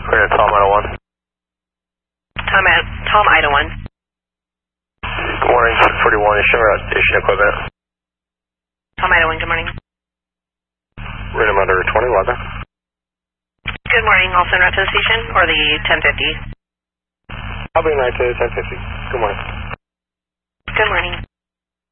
Clear to Tom Idle 1. Tom Idle 1. Good morning, 41, issue equipment. Tom Idle 1, good morning. Rhythm under 20, weather. Good morning, also route to the station, or the 1050? I'll be night to 1050. Good morning. Good morning.